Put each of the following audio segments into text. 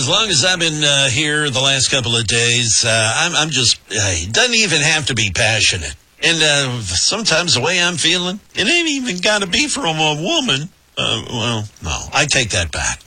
as long as I've been here the last couple of days, I'm just, it doesn't even have to be passionate. And sometimes the way I'm feeling, it ain't even got to be from a woman. Well, no, I take that back.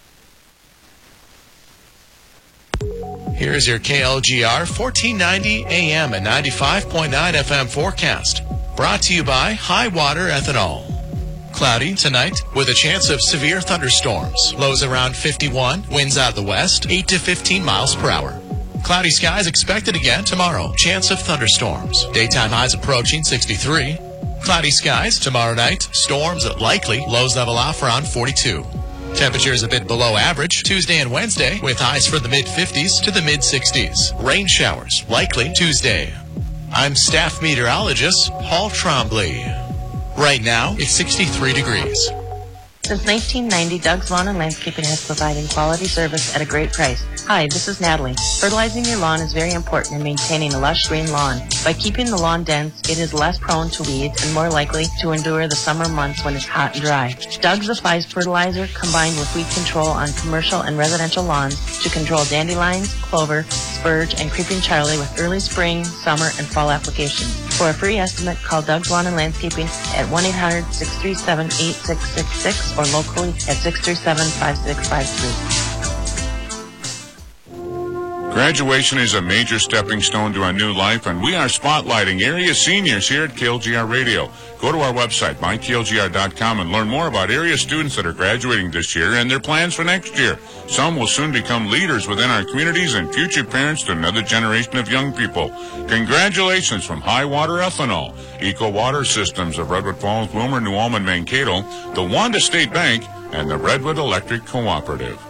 Here's your KLGR 1490 AM and 95.9 FM forecast. Brought to you by High Water Ethanol. Cloudy tonight with a chance of severe thunderstorms. Lows around 51, winds out of the west, 8 to 15 miles per hour. Cloudy skies expected again tomorrow. Chance of thunderstorms. Daytime highs approaching 63. Cloudy skies tomorrow night. Storms likely. Lows level off around 42. Temperatures a bit below average Tuesday and Wednesday with highs from the mid-50s to the mid-60s. Rain showers likely Tuesday. I'm staff meteorologist Paul Trombley. Right now, it's 63 degrees. Since 1990, Doug's Lawn and Landscaping has provided quality service at a great price. Hi, this is Natalie. Fertilizing your lawn is very important in maintaining a lush green lawn. By keeping the lawn dense, it is less prone to weeds and more likely to endure the summer months when it's hot and dry. Doug's applies fertilizer combined with weed control on commercial and residential lawns to control dandelions, clover, spurge, and creeping Charlie with early spring, summer, and fall applications. For a free estimate, call Doug's Lawn and Landscaping at 1-800-637-8666 or locally at 637-5653. Graduation is a major stepping stone to a new life, and we are spotlighting area seniors here at KLGR Radio. Go to our website, myklgr.com, and learn more about area students that are graduating this year and their plans for next year. Some will soon become leaders within our communities and future parents to another generation of young people. Congratulations from High Water Ethanol, Eco Water Systems of Redwood Falls, Bloomer, New Ulm, and Mankato, the Wanda State Bank, and the Redwood Electric Cooperative.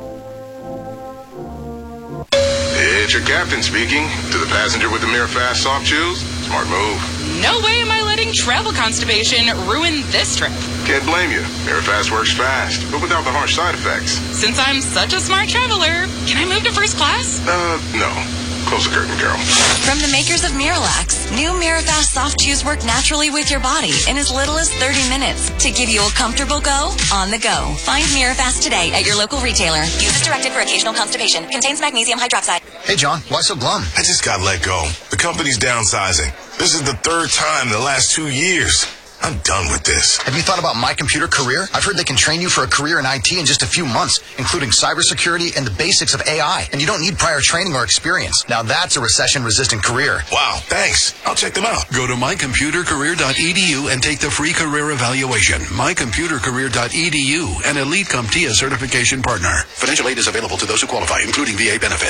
It's your captain speaking. To the passenger with the MiraFast soft chews, smart move. No way am I letting travel constipation ruin this trip. Can't blame you. MiraFast works fast, but without the harsh side effects. Since I'm such a smart traveler, can I move to first class? No. Close the curtain, girl. From the makers of Miralax, new MiraFast soft chews work naturally with your body in as little as 30 minutes to give you a comfortable go on the go. Find Mirafast today at your local retailer. Use as directed for occasional constipation. Contains magnesium hydroxide. Hey, John, why so glum? I just got let go. The company's downsizing. This is the third time in the last 2 years. I'm done with this. Have you thought about My Computer Career? I've heard they can train you for a career in IT in just a few months, including cybersecurity and the basics of AI. And you don't need prior training or experience. Now that's a recession-resistant career. Wow, thanks. I'll check them out. Go to mycomputercareer.edu and take the free career evaluation. mycomputercareer.edu, an Elite CompTIA certification partner. Financial aid is available to those who qualify, including VA benefit.